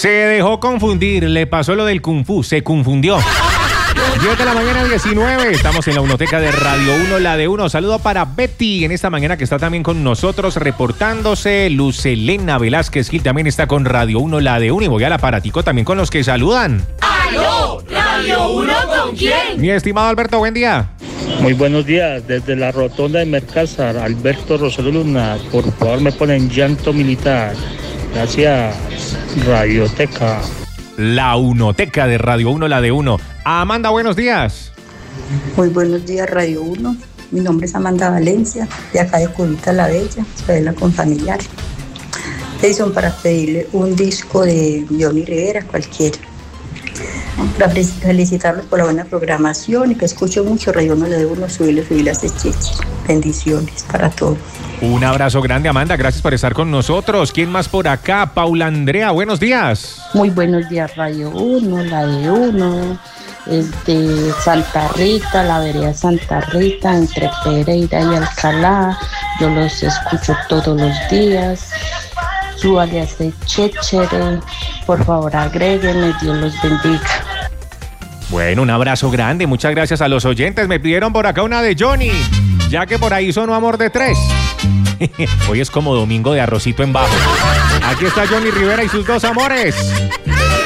Se dejó confundir, le pasó lo del Kung Fu, se confundió. 10 de la mañana, 19. Estamos en la Unoteca de Radio 1, la de 1. Saludo para Betty en esta mañana que está también con nosotros reportándose. Luz Elena Velázquez Gil también está con Radio 1, la de 1. Y voy al aparatico también con los que saludan. ¡Aló! ¿Radio 1 con quién? Mi estimado Alberto, buen día. Muy buenos días, desde la rotonda de Mercázar, Alberto Rosario Luna. Por favor, me ponen llanto militar. Gracias, Radioteca. La Unoteca de Radio 1, la de 1. Amanda, buenos días. Muy buenos días, Radio 1. Mi nombre es Amanda Valencia, de acá de Cubita la Bella, Isabela con familiar. Edison, para pedirle un disco de Johnny Rivera, cualquiera. Para felicitarlos por la buena programación y que escuchen mucho Radio 1, la de 1, subirle las chichis. Bendiciones para todos. Un abrazo grande, Amanda. Gracias por estar con nosotros. ¿Quién más por acá? Paula Andrea, buenos días. Muy buenos días, Radio 1, la de 1. De Santa Rita, la vereda Santa Rita, entre Pereira y Alcalá. Yo los escucho todos los días. Su alias de Chéchere. Por favor, agréguenme. Dios los bendiga. Bueno, un abrazo grande. Muchas gracias a los oyentes. Me pidieron por acá una de Johnny, ya que por ahí sonó Amor de Tres. Hoy es como domingo de arrocito en bajo. Aquí está Johnny Rivera y sus dos amores.